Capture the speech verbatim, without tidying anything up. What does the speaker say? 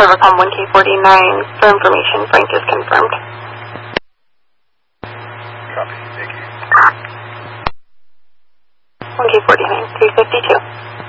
Overcom one K forty-nine, for information, Frank is confirmed. Copy, thank you. one K forty-nine, three fifty-two.